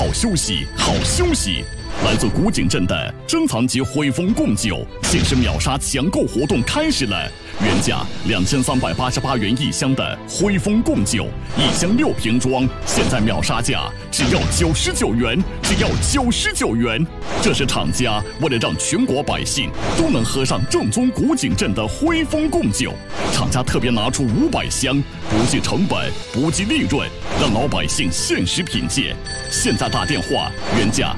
休息，好休息。来自古井镇的珍藏级汇丰贡酒限时秒杀抢购活动开始了，原价2388元一箱的汇丰贡酒，1箱6瓶装，现在秒杀价只要99元，只要99元。这是厂家为了让全国百姓都能喝上正宗古井镇的汇丰贡酒，厂家特别拿出500箱，不计成本，不计利润，让老百姓限时品鉴。现在打电话，原价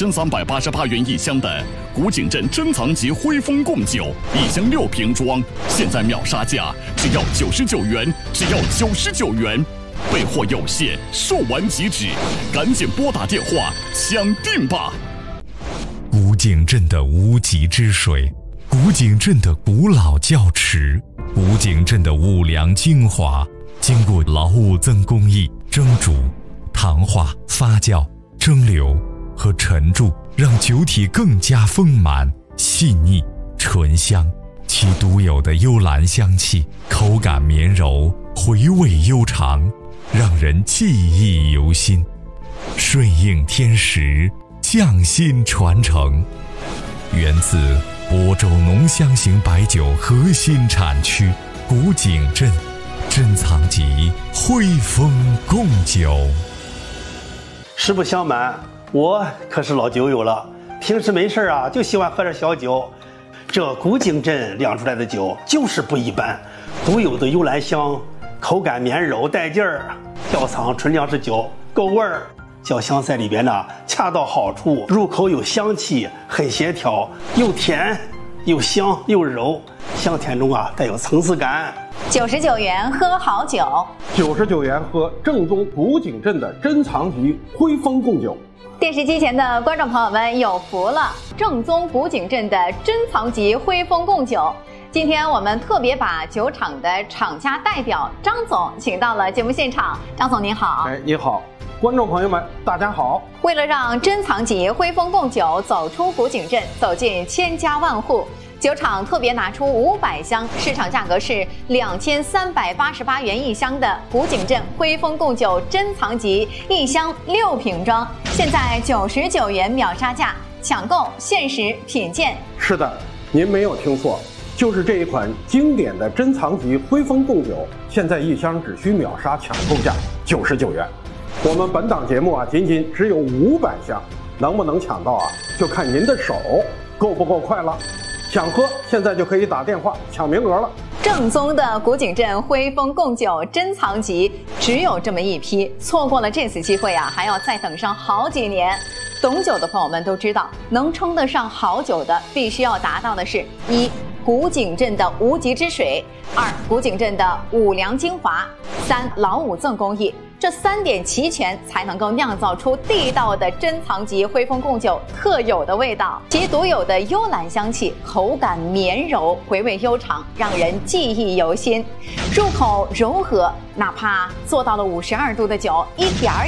2388元一箱的古井镇珍藏级汇丰贡酒，1箱6瓶装，现在秒杀价只要99元，只要99元。备货有限，售完即止，赶紧拨打电话抢订吧！ 古井镇的无极之水，古井镇的古老窖池，古井镇的五粮精华，经过劳务增工艺蒸煮、糖化、发酵、蒸馏和沉铸，让酒体更加丰满、细腻、醇香。其独有的幽兰香气，口感绵柔，回味悠长，让人记忆犹新。顺应天时，匠心传承，源自亳州浓香型白酒核心产区古井镇珍藏级汇丰贡酒。 实不相瞒，我可是老酒友了，平时没事啊就喜欢喝点小酒。这古井镇酿出来的酒就是不一般，独有的幽兰香，口感绵柔带劲儿，窖藏纯粮食酒够味儿，酒香在里边呢恰到好处，入口有香气，很协调，又甜又香又柔，香甜中啊带有层次感。 99元喝好酒 ，99元喝正宗古井镇的珍藏级汇丰贡酒。 电视机前的观众朋友们有福了，正宗古井镇的珍藏级汇丰贡酒。今天我们特别把酒厂的厂家代表张总请到了节目现场。张总您好。 你好，观众朋友们大家好。 为了让珍藏级汇丰贡酒走出古井镇，走进千家万户，酒厂特别拿出500箱，市场价格是2388元一箱的古井镇汇丰贡酒珍藏级，1箱6瓶装，现在99元秒杀价，抢购限时品鉴。 是的，您没有听错，就是这一款经典的珍藏级汇丰贡酒，现在1箱只需秒杀抢购价99元。我们本档节目啊，仅仅只有500箱，能不能抢到啊，就看您的手够不够快了。想喝现在就可以打电话抢名额了。 正宗的古井镇汇丰贡酒珍藏级只有这么一批，错过了这次机会啊，还要再等上好几年。懂酒的朋友们都知道，能称得上好酒的，必须要达到的是：1. 古井镇的无极之水；2. 古井镇的五粮精华；3. 老五赠工艺。这3点齐全，才能够酿造出地道的珍藏级汇丰贡酒特有的味道。其独有的幽兰香气，口感绵柔，回味悠长，让人记忆犹新。入口柔和，哪怕做到了52度的酒，一点儿